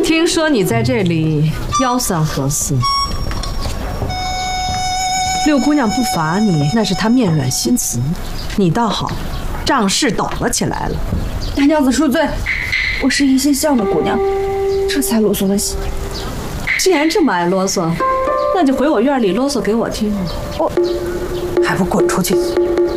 听说你在这里吆三喝四，六姑娘不罚你，那是她面软心慈。你倒好，仗势抖了起来了。 大娘子恕罪，我是一心向着姑娘，这才啰嗦了些。 既然这么爱啰嗦，那就回我院里啰嗦给我听。 我还不滚出去！